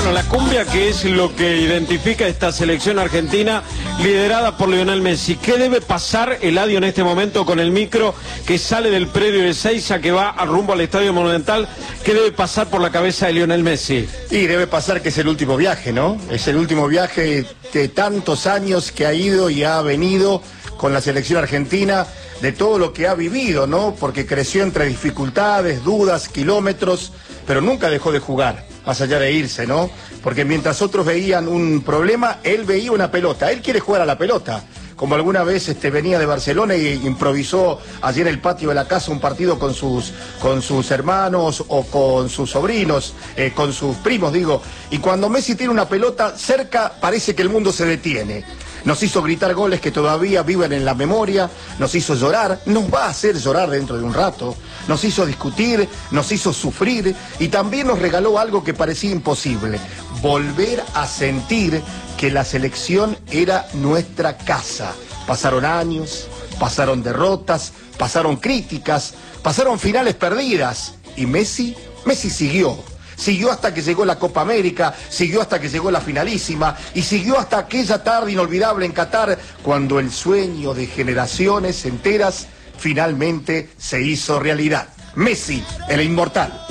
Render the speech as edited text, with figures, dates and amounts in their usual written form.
Bueno, la cumbia, que es lo que identifica esta selección argentina liderada por Lionel Messi. ¿Qué debe pasar, Eladio, en este momento con el micro que sale del predio de Ezeiza, que va al rumbo al Estadio Monumental? ¿Qué debe pasar por la cabeza de Lionel Messi? Y debe pasar que es el último viaje, ¿no? Es el último viaje de tantos años que ha ido y ha venido con la selección argentina, de todo lo que ha vivido, ¿no? Porque creció entre dificultades, dudas, kilómetros, pero nunca dejó de jugar, más allá de irse, ¿no? Porque mientras otros veían un problema, él veía una pelota. Él quiere jugar a la pelota. Como alguna vez venía de Barcelona y improvisó allí en el patio de la casa un partido con sus hermanos o con sus sobrinos, con sus primos, digo. Y cuando Messi tiene una pelota cerca, parece que el mundo se detiene. Nos hizo gritar goles que todavía viven en la memoria, nos hizo llorar, nos va a hacer llorar dentro de un rato, nos hizo discutir, nos hizo sufrir y también nos regaló algo que parecía imposible: volver a sentir que la selección era nuestra casa. Pasaron años, pasaron derrotas, pasaron críticas, pasaron finales perdidas y Messi siguió. Siguió hasta que llegó la Copa América, siguió hasta que llegó la finalísima y siguió hasta aquella tarde inolvidable en Qatar, cuando el sueño de generaciones enteras finalmente se hizo realidad. Messi, el inmortal.